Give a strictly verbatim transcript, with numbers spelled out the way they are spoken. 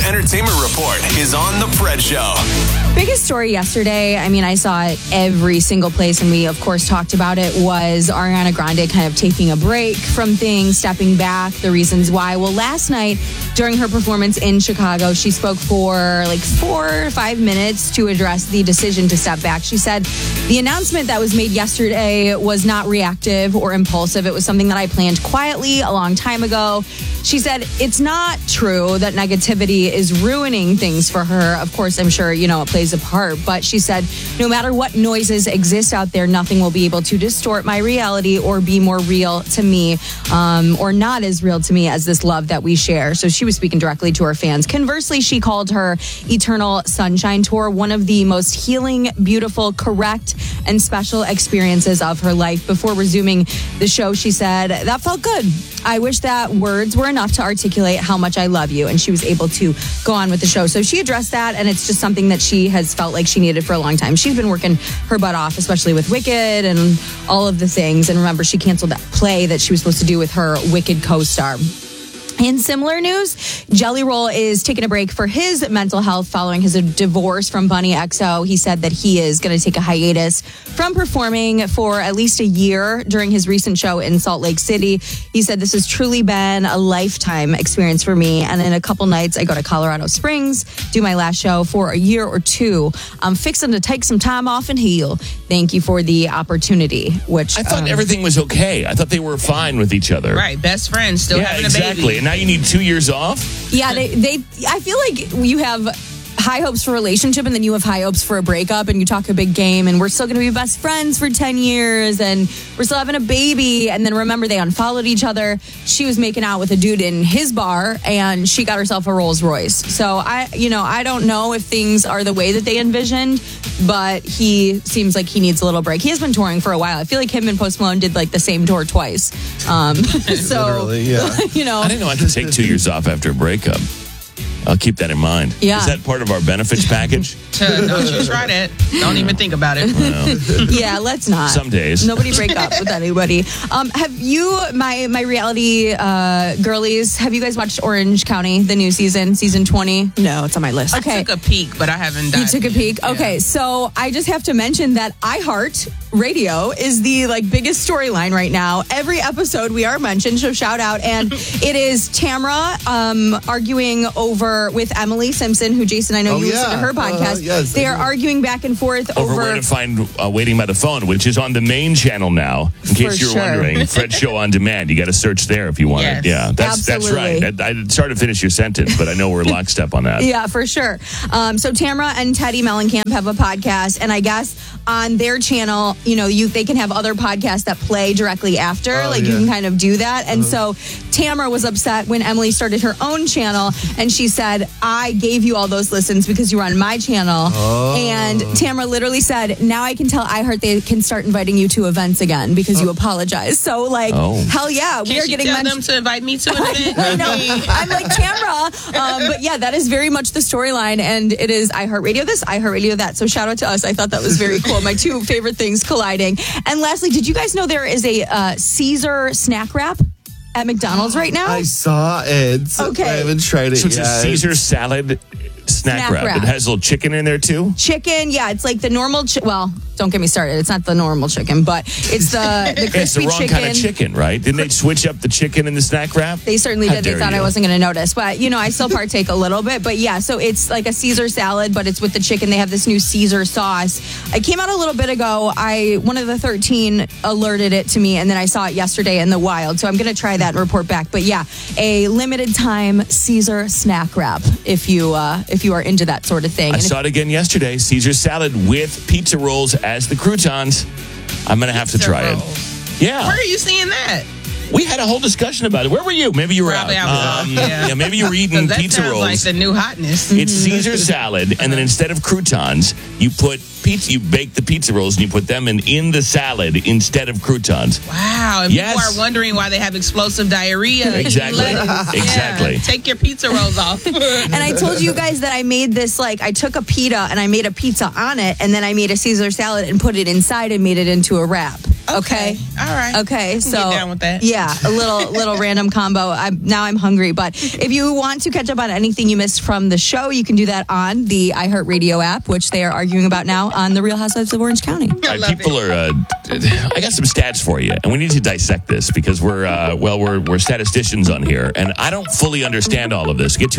Entertainment Report is on The Fred Show. Biggest story yesterday, I mean, I saw it every single place, and we, of course, talked about it, was Ariana Grande kind of taking a break from things, stepping back, the reasons why. Well, last night, during her performance in Chicago, she spoke for like four or five minutes to address the decision to step back. She said, the announcement that was made yesterday was not reactive or impulsive. It was something that I planned quietly a long time ago. She said, it's not true that negativity is ruining things for her. Of course, I'm sure, you know, it plays a part. But she said, no matter what noises exist out there, nothing will be able to distort my reality or be more real to me, um, or not as real to me as this love that we share. So she was speaking directly to her fans. Conversely, she called her Eternal Sunshine Tour one of the most healing, beautiful, correct, and special experiences of her life. Before resuming the show, she said, that felt good. I wish that words were enough to articulate how much I love you. And she was able to go on with the show. So she addressed that, and it's just something that she has felt like she needed for a long time. She's been working her butt off, especially with Wicked and all of the things. And remember, she canceled that play that she was supposed to do with her Wicked co-star. In similar news, Jelly Roll is taking a break for his mental health following his divorce from Bunny X O. He said that he is going to take a hiatus from performing for at least a year during his recent show in Salt Lake City. He said, this has truly been a lifetime experience for me. And in a couple nights, I go to Colorado Springs, do my last show for a year or two. I'm fixing to take some time off and heal. Thank you for the opportunity. Which I thought um, everything was okay. I thought they were fine with each other. Right, best friends, still yeah, having a exactly. baby. And now you need two years off? Yeah, they, they. I feel like you have high hopes for a relationship, and then you have high hopes for a breakup, and you talk a big game, and we're still going to be best friends for ten years, and we're still having a baby. And then remember, they unfollowed each other. She was making out with a dude in his bar, and she got herself a Rolls Royce. So I, you know, I don't know if things are the way that they envisioned, but he seems like he needs a little break. He has been touring for a while. I feel like him and Post Malone did like the same tour twice. Um, so, Literally, yeah. you know, I didn't know I could take two years off after a breakup. I'll keep that in mind. Yeah. Is that part of our benefits package? Don't you try that. Don't even think about it. Well, yeah, let's not. some days. Nobody break up with anybody. Um, have you, my my reality uh, girlies, have you guys watched Orange County, the new season, season twenty? No, it's on my list. Okay. I took a peek, but I haven't done You took a peek? Yeah. Okay, so I just have to mention that iHeart Radio is the like biggest storyline right now. Every episode we are mentioned, so shout out. And it is Tamra um, arguing over with Emily Simpson, who, Jason, I know Oh, you yeah. listen to her podcast. Uh, yes, they I are do. arguing back and forth Over over... where to find uh, Waiting by the Phone, which is on the main channel now. In case For you're sure. wondering, Fred Show on Demand. You got to search there if you want Yes. it. Yeah, that's Absolutely. that's right. That, I started to finish your sentence, but I know we're lockstep on that. Yeah, for sure. Um, so Tamra and Teddy Mellencamp have a podcast, and I guess on their channel, you know, you they can have other podcasts that play directly after. Oh, like you yeah. can kind of do that. And so Tamra was upset when Emily started her own channel, and she said, I gave you all those listens because you were on my channel. Oh. And Tamra literally said, now I can tell iHeart they can start inviting you to events again because you apologize. So like, Oh. hell yeah, we Can are she getting tell mentioned. them to invite me to an event? I know. I'm like, Tamra. Um, but yeah, that is very much the storyline. And it is iHeartRadio this, iHeartRadio that. So shout out to us. I thought that was very cool. My two favorite things colliding. And lastly, did you guys know there is a uh, Caesar snack wrap at McDonald's right now? I saw it. Okay. I haven't tried it So it's yet. a Caesar salad snack, Snack wrap. wrap. It has a little chicken in there too. Chicken. Yeah, it's like the normal. Chi- well, don't get me started. It's not the normal chicken, but it's the, the crispy It's the wrong chicken. kind of chicken, right? Didn't they switch up the chicken in the snack wrap? They certainly How did. They dare thought I you. wasn't going to notice. But, you know, I still partake a little bit. But, yeah, so it's like a Caesar salad, but it's with the chicken. They have this new Caesar sauce. It came out a little bit ago. I One of the thirteen alerted it to me, and then I saw it yesterday in the wild. So I'm going to try that and report back. But, yeah, a limited time Caesar snack wrap if you uh, if you are into that sort of thing. I And if- saw it again yesterday. Caesar salad with pizza rolls as the croutons. I'm going to have to Pizza try rolls. it. Yeah. Where are you seeing that? We had a whole discussion about it. Where were you? Maybe you were Probably out. I was Um, out, yeah. yeah, maybe you were eating That pizza sounds rolls. like the new hotness. It's Caesar salad, and then instead of croutons, you put pizza. You bake the pizza rolls, and you put them in in the salad instead of croutons. Wow. And Yes. people are wondering why they have explosive diarrhea. Exactly. Lettuce. Exactly. Yeah. Take your pizza rolls off. And I told you guys that I made this, like, I took a pita and I made a pizza on it, and then I made a Caesar salad and put it inside and made it into a wrap. Okay. All right. Okay, Can so get down with that. yeah, a little little random combo. I'm now I'm hungry, but if you want to catch up on anything you missed from the show, you can do that on the iHeartRadio app, which they are arguing about now on the Real Housewives of Orange County. I Uh, love people it. are. Uh, I got some stats for you, and we need to dissect this because we're uh, well, we're we're statisticians on here, and I don't fully understand all of this. Get to